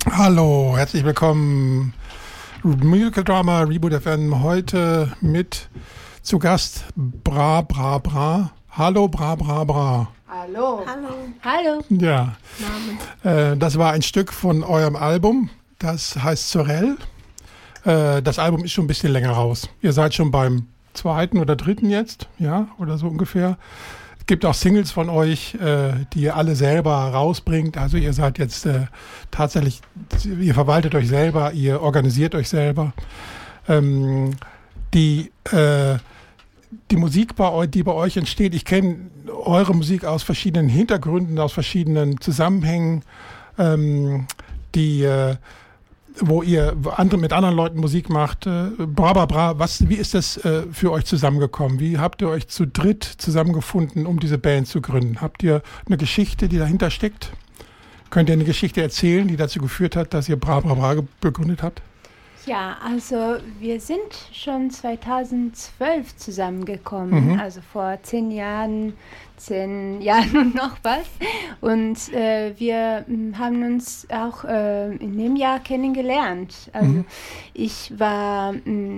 Hallo, herzlich willkommen. Musical Drama Reboot FM heute mit zu Gast Bra Bra Bra. Hallo Bra Bra Bra. Hallo. Hallo. Hallo. Ja, das war ein Stück von eurem Album, das heißt Sorel. Das Album ist schon ein bisschen länger raus. Ihr seid schon beim zweiten oder dritten jetzt, ja, oder so ungefähr. Es gibt auch Singles von euch, die ihr alle selber rausbringt. Also ihr seid jetzt tatsächlich, ihr verwaltet euch selber, ihr organisiert euch selber. Die Musik, die bei euch entsteht, ich kenne eure Musik aus verschiedenen Hintergründen, aus verschiedenen Zusammenhängen, wo ihr mit anderen Leuten Musik macht. Bra Bra Bra, wie ist das für euch zusammengekommen? Wie habt ihr euch zu dritt zusammengefunden, um diese Band zu gründen? Habt ihr eine Geschichte, die dahinter steckt? Könnt ihr eine Geschichte erzählen, die dazu geführt hat, dass ihr Bra Bra Bra gegründet habt? Ja, also wir sind schon 2012 zusammengekommen, also vor 10 Jahren und noch was. Und wir haben uns auch in dem Jahr kennengelernt. Also ich war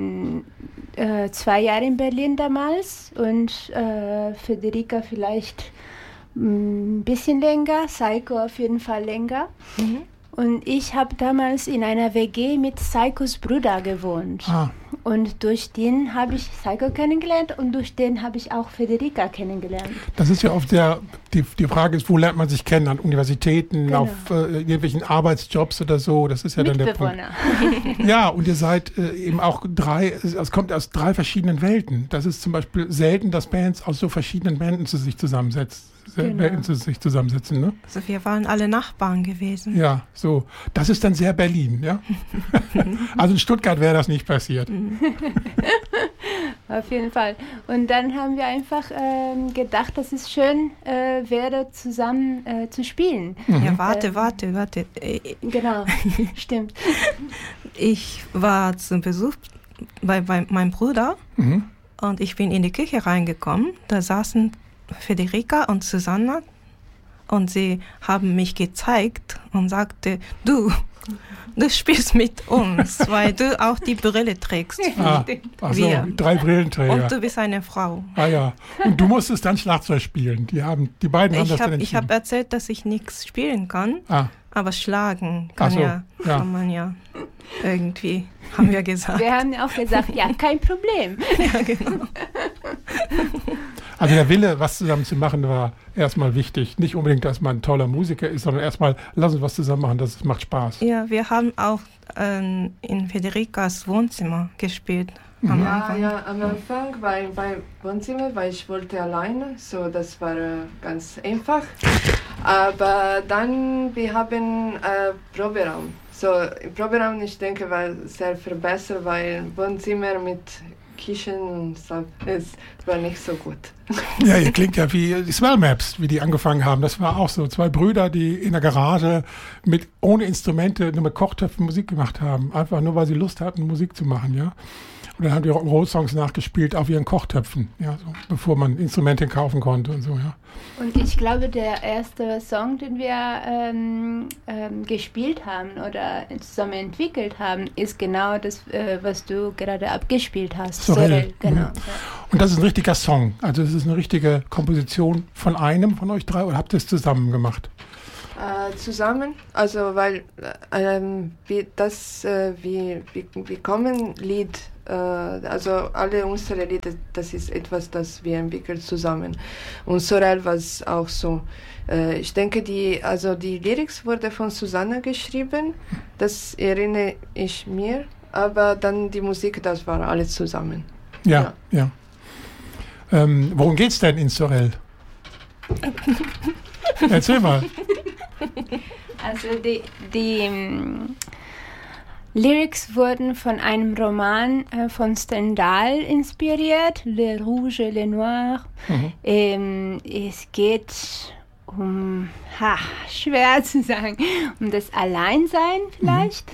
2 Jahre in Berlin damals und Federica vielleicht ein bisschen länger, Saiko auf jeden Fall länger. Und ich habe damals in einer WG mit Saikos Bruder gewohnt. Und durch den habe ich Saiko kennengelernt und durch den habe ich auch Federica kennengelernt. Das ist ja oft die Frage ist, wo lernt man sich kennen? An Universitäten, genau. Auf irgendwelchen Arbeitsjobs oder so. Das ist ja dann der Punkt. Ja, und ihr seid eben auch es kommt aus 3 verschiedenen Welten. Das ist zum Beispiel selten, dass Bands aus so verschiedenen Welten sich zusammensetzen. Ne? Also wir waren alle Nachbarn gewesen. Ja, so. Das ist dann sehr Berlin, ja? Also in Stuttgart wäre das nicht passiert. Auf jeden Fall. Und dann haben wir einfach gedacht, dass es schön wäre, zusammen zu spielen. Ja, warte. Genau, stimmt. Ich war zum Besuch bei meinem Bruder und ich bin in die Küche reingekommen. Da saßen Federica und Susanna und sie haben mich gezeigt und sagte, du spielst mit uns, weil du auch die Brille trägst. Also 3 Brillenträger. Und du bist eine Frau. Ah ja. Und du musstest dann Schlagzeug spielen. Die beiden haben das dann entschieden. Ich habe erzählt, dass ich nichts spielen kann, aber schlagen kann man ja irgendwie, haben wir gesagt. Wir haben auch gesagt, ja, kein Problem. Ja, genau. Also der Wille, was zusammen zu machen, war erstmal wichtig. Nicht unbedingt, dass man ein toller Musiker ist, sondern erstmal, lass uns was zusammen machen, das macht Spaß. Ja, wir haben auch in Federicas Wohnzimmer gespielt. Am Anfang beim Wohnzimmer, weil ich wollte alleine, so das war ganz einfach. Aber dann, wir haben Proberaum. So, im Proberaum, ich denke, war sehr verbessert, weil Wohnzimmer mit Küchen, es war nicht so gut. Ja, ihr klingt ja wie die Swell Maps, wie die angefangen haben. Das war auch so 2 Brüder, die in der Garage ohne Instrumente, nur mit Kochtöpfen Musik gemacht haben. Einfach nur, weil sie Lust hatten, Musik zu machen, ja. Und dann haben die Rock'n'Roll-Songs nachgespielt auf ihren Kochtöpfen, ja, so, bevor man Instrumente kaufen konnte und so, ja. Und ich glaube, der erste Song, den wir gespielt haben oder zusammen entwickelt haben, ist genau das, was du gerade abgespielt hast. Sorel. Genau. Ja. Und das ist ein richtiger Song. Also es ist eine richtige Komposition von einem von euch 3 oder habt ihr es zusammen gemacht? Zusammen, also weil wir kommen Lied, also alle unsere Lieder, das ist etwas, das wir entwickeln zusammen. Und Sorel war es auch so. Ich denke, die Lyrics wurde von Susanna geschrieben, das erinnere ich mir, aber dann die Musik, das war alles zusammen. Ja. Worum geht's denn in Sorel? Erzähl mal. Also die Lyrics wurden von einem Roman von Stendhal inspiriert, Le Rouge, Le Noir. Es geht schwer zu sagen, um das Alleinsein vielleicht.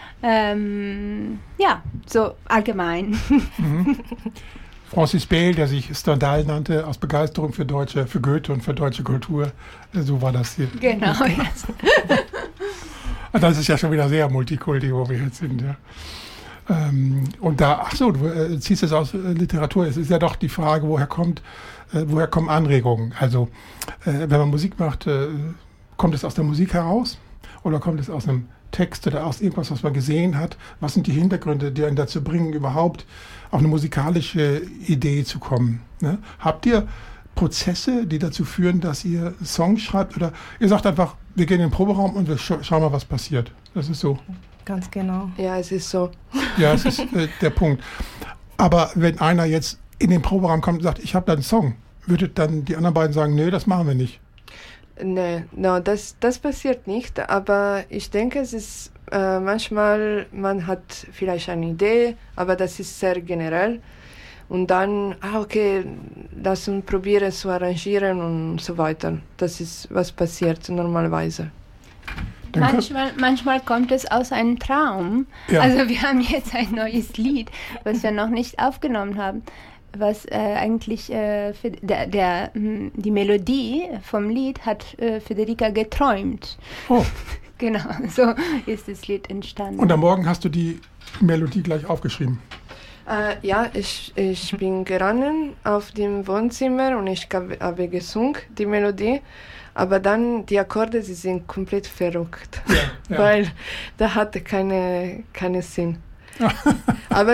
So allgemein. Francis Bale, der sich Stendhal nannte, aus Begeisterung für Goethe und für deutsche Kultur. So war das hier. Genau. Und das ist ja schon wieder sehr Multikulti, wo wir jetzt sind, ja. Und da, ach so, du ziehst es aus Literatur. Es ist ja doch die Frage, woher kommen Anregungen? Also, wenn man Musik macht, kommt es aus der Musik heraus? Oder kommt es aus einem Text oder aus irgendwas, was man gesehen hat? Was sind die Hintergründe, die einen dazu bringen, überhaupt auf eine musikalische Idee zu kommen? Ne? Habt ihr Prozesse, die dazu führen, dass ihr Songs schreibt? Oder ihr sagt einfach, wir gehen in den Proberaum und wir schauen mal, was passiert. Das ist so. Ganz genau. Ja, es ist so. Ja, das ist der Punkt. Aber wenn einer jetzt in den Proberaum kommt und sagt, ich habe da einen Song, würdet dann die anderen beiden sagen, nee, das machen wir nicht? Nee, no, das passiert nicht. Aber ich denke, es ist manchmal, man hat vielleicht eine Idee, aber das ist sehr generell. Und dann, okay, lass uns probieren zu arrangieren und so weiter. Das ist, was passiert normalerweise. Manchmal kommt es aus einem Traum. Ja. Also wir haben jetzt ein neues Lied, was wir noch nicht aufgenommen haben, was eigentlich die Melodie vom Lied hat Federica geträumt. Oh. Genau, so ist das Lied entstanden. Und am Morgen hast du die Melodie gleich aufgeschrieben? Ja, ich bin gerannt auf dem Wohnzimmer und ich habe gesungen, die Melodie. Aber dann, die Akkorde, sie sind komplett verrückt, ja. Weil da hatte keine Sinn. Aber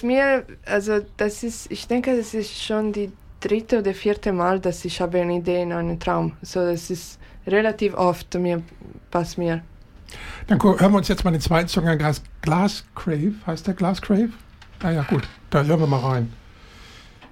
ich denke, das ist schon die 3. oder 4. Mal, dass ich habe eine Idee in einem Traum. So, das ist relativ oft, passt mir. Dann hören wir uns jetzt mal den zweiten Song an, der heißt Glass Crave. Heißt der Glass Crave? Ja, gut, da hören wir mal rein.